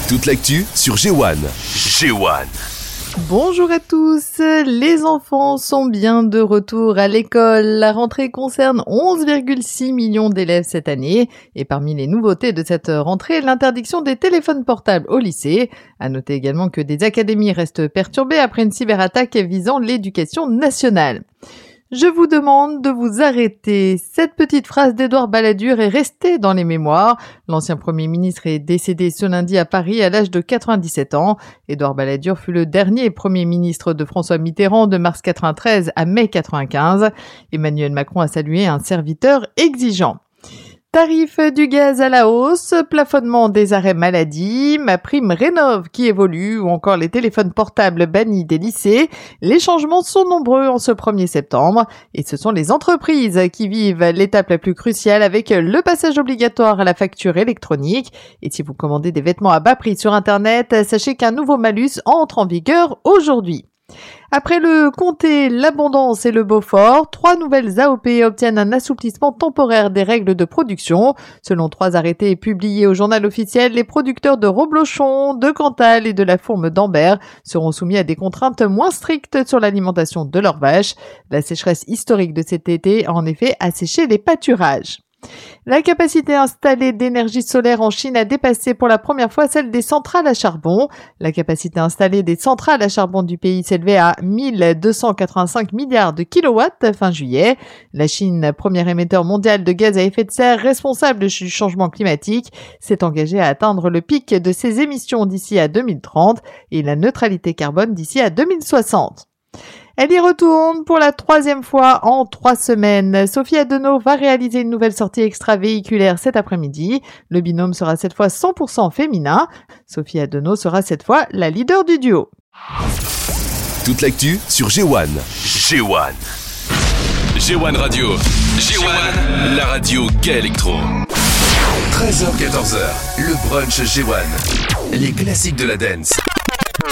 Toute l'actu sur G1. G1. Bonjour à tous, les enfants sont bien de retour à l'école. La rentrée concerne 11,6 millions d'élèves cette année. Et parmi les nouveautés de cette rentrée, l'interdiction des téléphones portables au lycée. À noter également que des académies restent perturbées après une cyberattaque visant l'éducation nationale. Je vous demande de vous arrêter. Cette petite phrase d'Édouard Balladur est restée dans les mémoires. L'ancien Premier ministre est décédé ce lundi à Paris à l'âge de 97 ans. Édouard Balladur fut le dernier Premier ministre de François Mitterrand de mars 93 à mai 95. Emmanuel Macron a salué un serviteur exigeant. Tarif du gaz à la hausse, plafonnement des arrêts maladie, MaPrimeRénov' qui évolue ou encore les téléphones portables bannis des lycées. Les changements sont nombreux en ce 1er septembre et ce sont les entreprises qui vivent l'étape la plus cruciale avec le passage obligatoire à la facture électronique. Et si vous commandez des vêtements à bas prix sur Internet, sachez qu'un nouveau malus entre en vigueur aujourd'hui. Après le Comté, l'Abondance et le Beaufort, 3 nouvelles AOP obtiennent un assouplissement temporaire des règles de production. Selon 3 arrêtés publiés au journal officiel, les producteurs de Roblochon, de Cantal et de la Fourme d'Ambert seront soumis à des contraintes moins strictes sur l'alimentation de leurs vaches. La sécheresse historique de cet été a en effet asséché les pâturages. La capacité installée d'énergie solaire en Chine a dépassé pour la première fois celle des centrales à charbon. La capacité installée des centrales à charbon du pays s'élevait à 1285 milliards de kilowatts fin juillet. La Chine, premier émetteur mondial de gaz à effet de serre responsable du changement climatique, s'est engagée à atteindre le pic de ses émissions d'ici à 2030 et la neutralité carbone d'ici à 2060. Elle y retourne pour la 3e fois en 3 semaines. Sophie Adenau va réaliser une nouvelle sortie extravéhiculaire cet après-midi. Le binôme sera cette fois 100% féminin. Sophie Adenau sera cette fois la leader du duo. Toute l'actu sur G1. G1. G1 Radio. G1, la radio Gay Electro. 13h-14h, le brunch G1. Les classiques de la dance.